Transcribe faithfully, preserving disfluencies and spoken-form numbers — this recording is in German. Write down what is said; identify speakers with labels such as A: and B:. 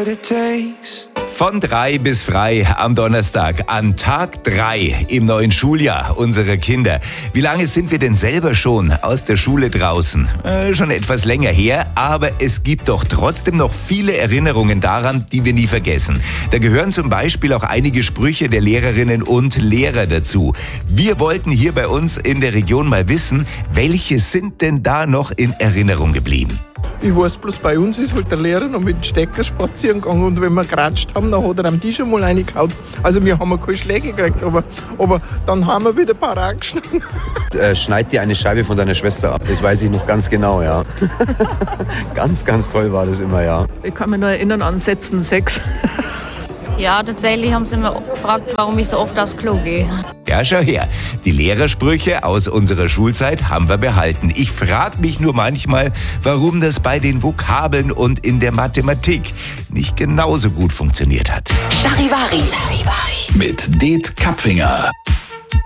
A: what it takes.
B: Von drei bis frei am Donnerstag, an Tag drei im neuen Schuljahr unserer Kinder. Wie lange sind wir denn selber schon aus der Schule draußen? Äh, schon etwas länger her, aber es gibt doch trotzdem noch viele Erinnerungen daran, die wir nie vergessen. Da gehören zum Beispiel auch einige Sprüche der Lehrerinnen und Lehrer dazu. Wir wollten hier bei uns in der Region mal wissen, welche sind denn da noch in Erinnerung geblieben?
C: Ich weiß bloß, bei uns ist halt der Lehrer noch mit dem Stecker spazieren gegangen und wenn wir geratscht haben, dann hat er am Tisch einmal reingehauen. Also wir haben keine Schläge gekriegt, aber, aber dann haben wir wieder parat gestanden.
D: Äh, schneid dir eine Scheibe von deiner Schwester ab, das weiß ich noch ganz genau, ja. Ganz, ganz toll war das immer, ja.
E: Ich kann mich nur erinnern an Sätzen sechs.
F: Ja, tatsächlich haben sie mir gefragt, warum ich so oft aufs Klo gehe.
B: Ja, schau her. Die Lehrersprüche aus unserer Schulzeit haben wir behalten. Ich frage mich nur manchmal, warum das bei den Vokabeln und in der Mathematik nicht genauso gut funktioniert hat.
G: Charivari. Mit Det Kapfinger.